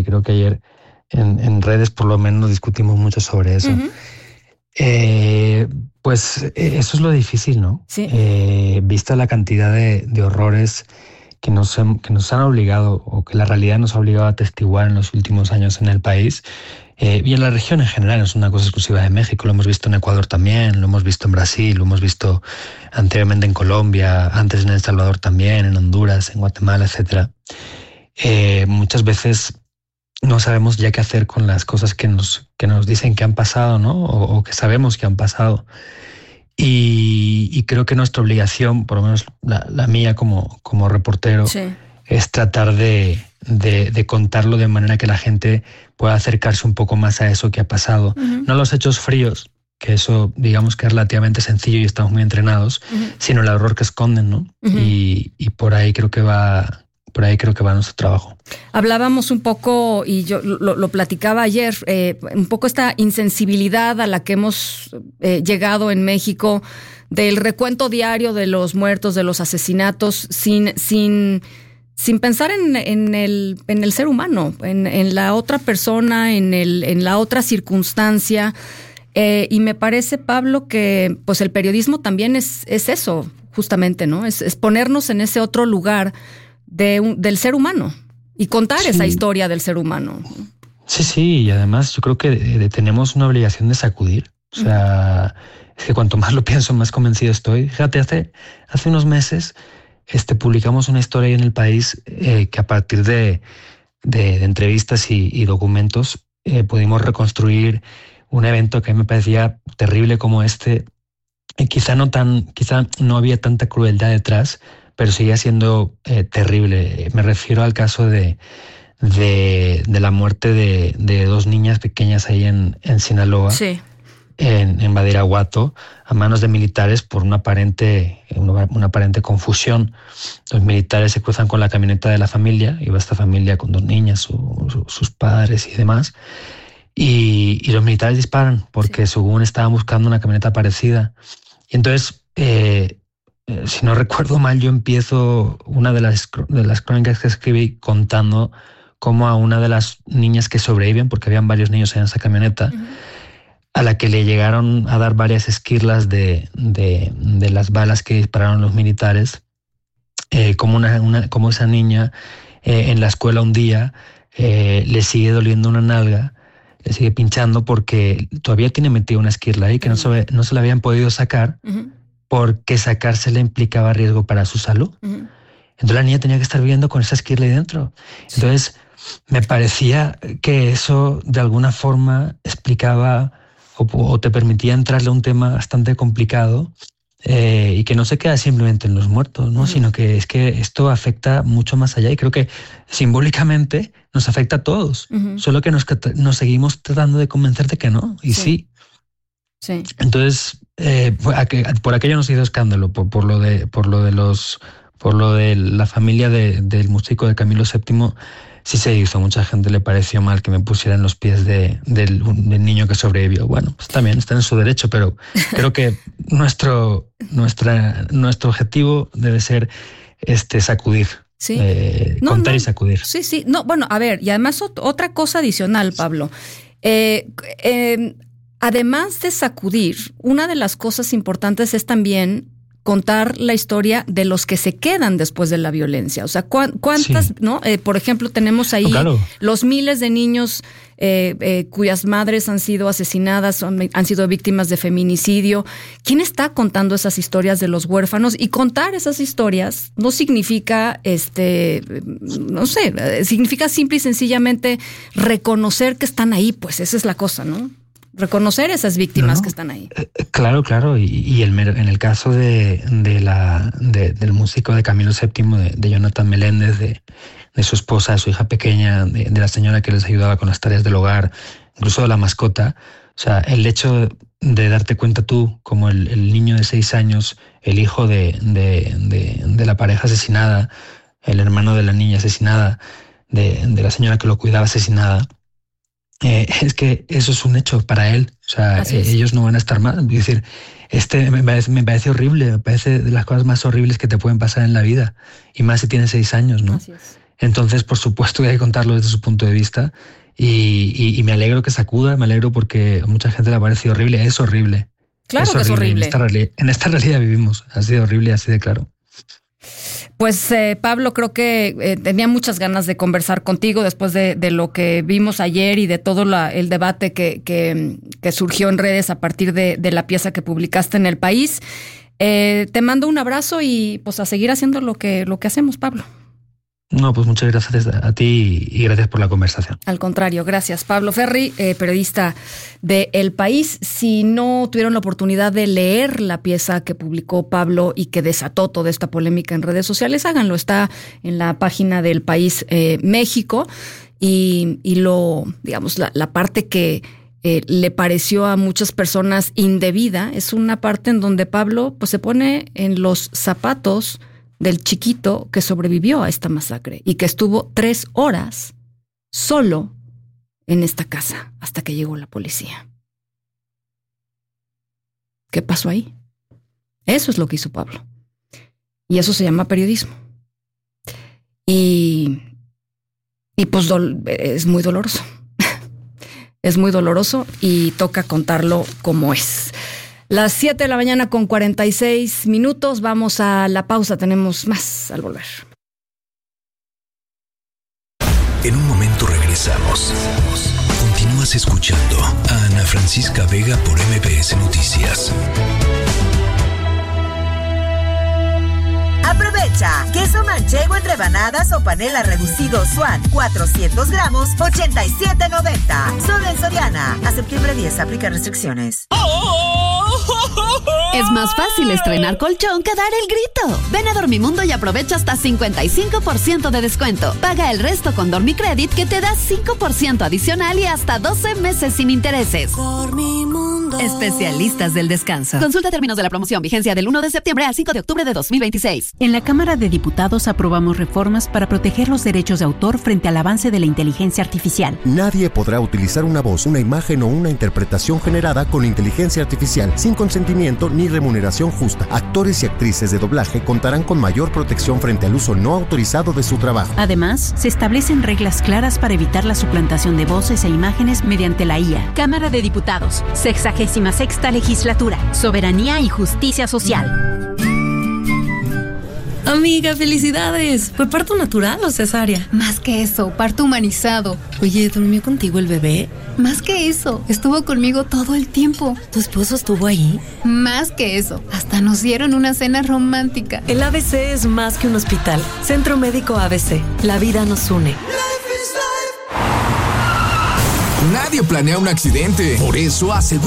creo que ayer en redes por lo menos discutimos mucho sobre eso. Uh-huh. Pues eso es lo difícil, ¿no? Sí. Vista la cantidad de horrores que nos han obligado, o que la realidad nos ha obligado a atestiguar en los últimos años en el país, y en la región en general. No es una cosa exclusiva de México, lo hemos visto en Ecuador también, lo hemos visto en Brasil, lo hemos visto anteriormente en Colombia, antes en El Salvador también, en Honduras, en Guatemala, etcétera. Muchas veces no sabemos ya qué hacer con las cosas que nos dicen que han pasado, ¿no? O que sabemos que han pasado. Y creo que nuestra obligación, por lo menos la mía como reportero, sí, es tratar de contarlo de manera que la gente pueda acercarse un poco más a eso que ha pasado. uh-huh, No los hechos fríos, que eso digamos que es relativamente sencillo y estamos muy entrenados, uh-huh, sino el horror que esconden, ¿no? uh-huh. Y por ahí creo que va nuestro trabajo. Hablábamos un poco, y yo lo platicaba ayer, un poco esta insensibilidad a la que hemos llegado en México, del recuento diario de los muertos, de los asesinatos, sin pensar en el ser humano, en la otra persona, en la otra circunstancia. Y me parece, Pablo, que pues el periodismo también es eso, justamente, ¿no? Es ponernos en ese otro lugar del ser humano y contar esa historia del ser humano. Sí, y además yo creo que tenemos una obligación de sacudir. O sea, es que cuanto más lo pienso, más convencido estoy. Fíjate, hace unos meses publicamos una historia ahí en El País que a partir de entrevistas y documentos pudimos reconstruir un evento que a mí me parecía terrible como este. Quizá no había tanta crueldad detrás, pero seguía siendo terrible. Me refiero al caso de la muerte de dos niñas pequeñas ahí en Sinaloa, sí, en Badiraguato, a manos de militares por una aparente confusión. Los militares se cruzan con la camioneta de la familia, iba esta familia con dos niñas, sus padres y demás, y los militares disparan porque según estaban buscando una camioneta parecida. Y entonces, si no recuerdo mal, yo empiezo una de las crónicas que escribí contando cómo a una de las niñas que sobreviven, porque habían varios niños en esa camioneta, uh-huh, a la que le llegaron a dar varias esquirlas de las balas que dispararon los militares, como esa niña en la escuela un día le sigue doliendo una nalga, le sigue pinchando porque todavía tiene metida una esquirla ahí que uh-huh, no se la habían podido sacar, uh-huh, porque sacársela implicaba riesgo para su salud. Uh-huh. Entonces la niña tenía que estar viviendo con esa esquirla ahí dentro. Sí. Entonces me parecía que eso de alguna forma explicaba o te permitía entrarle a un tema bastante complicado y que no se queda simplemente en los muertos, ¿no? Uh-huh. Sino que es que esto afecta mucho más allá y creo que simbólicamente nos afecta a todos, uh-huh, solo que nos seguimos tratando de convencer de que no, y sí. Entonces, por aquello nos hizo escándalo, por lo de la familia del músico de Camilo VII, sí se hizo. Mucha gente le pareció mal que me pusiera en los pies del niño que sobrevivió. Bueno, pues también está en su derecho, pero creo que nuestro objetivo debe ser sacudir. Sí. Contar y sacudir. Sí. No, bueno, a ver, y además otra cosa adicional, Pablo. Además de sacudir, una de las cosas importantes es también contar la historia de los que se quedan después de la violencia. O sea, ¿cuántas, sí, no? Por ejemplo, tenemos ahí los miles de niños cuyas madres han sido asesinadas, han sido víctimas de feminicidio. ¿Quién está contando esas historias de los huérfanos? Y contar esas historias no significa, significa simple y sencillamente reconocer que están ahí. Pues esa es la cosa, ¿no? Reconocer esas víctimas que están ahí. Claro. Y en el caso del músico de Camilo VII, de Jonathan Meléndez, de su esposa, de su hija pequeña, de la señora que les ayudaba con las tareas del hogar, incluso de la mascota. O sea, el hecho de darte cuenta tú, como el niño de 6 años, el hijo de la pareja asesinada, el hermano de la niña asesinada, de la señora que lo cuidaba asesinada, es que eso es un hecho para él. O sea, ellos no van a estar mal. Es decir, me parece horrible, me parece de las cosas más horribles que te pueden pasar en la vida, y más si tienes 6 años, ¿no? Entonces, por supuesto que hay que contarlo desde su punto de vista y me alegro que sacuda, me alegro porque a mucha gente le ha parecido horrible. Es horrible. Claro que es horrible. En esta realidad vivimos. Ha sido horrible, así de claro. Pues Pablo, creo que tenía muchas ganas de conversar contigo después de lo que vimos ayer y de todo el debate que surgió en redes a partir de la pieza que publicaste en El País. Te mando un abrazo y pues a seguir haciendo lo que hacemos, Pablo. No, pues muchas gracias a ti y gracias por la conversación. Al contrario, gracias. Pablo Ferri, periodista de El País. Si no tuvieron la oportunidad de leer la pieza que publicó Pablo y que desató toda esta polémica en redes sociales, háganlo. Está en la página del País México y la parte que le pareció a muchas personas indebida es una parte en donde Pablo pues se pone en los zapatos del chiquito que sobrevivió a esta masacre y que estuvo 3 horas solo en esta casa hasta que llegó la policía. ¿Qué pasó ahí? Eso es lo que hizo Pablo. Y eso se llama periodismo. Y pues es muy doloroso. Es muy doloroso y toca contarlo como es. Las 7 de la mañana con 46 minutos. Vamos a la pausa. Tenemos más al volver. En un momento regresamos. Continúas escuchando a Ana Francisca Vega por MBS Noticias. Aprovecha. Queso manchego en rebanadas o panela reducido Swan 400 gramos, $87.90. Solo en Soriana. A septiembre 10 aplica restricciones. Es más fácil estrenar colchón que dar el grito. Ven a Dormimundo y aprovecha hasta 55% de descuento. Paga el resto con Dormicredit que te da 5% adicional y hasta 12 meses sin intereses. Dormimundo. Especialistas del descanso. Consulta términos de la promoción. Vigencia del 1 de septiembre al 5 de octubre de 2026. En la Cámara de Diputados aprobamos reformas para proteger los derechos de autor frente al avance de la inteligencia artificial. Nadie podrá utilizar una voz, una imagen o una interpretación generada con inteligencia artificial sin consentimiento ni remuneración justa. Actores y actrices de doblaje contarán con mayor protección frente al uso no autorizado de su trabajo. Además, se establecen reglas claras para evitar la suplantación de voces e imágenes mediante la IA. Cámara de Diputados, 66ª Legislatura, Soberanía y Justicia Social. Amiga, felicidades. ¿Fue parto natural o cesárea? Más que eso, parto humanizado. Oye, ¿durmió contigo el bebé? Más que eso, estuvo conmigo todo el tiempo. ¿Tu esposo estuvo ahí? Más que eso, hasta nos dieron una cena romántica. El ABC es más que un hospital. Centro Médico ABC. La vida nos une. Nadie planea un accidente. Por eso asegura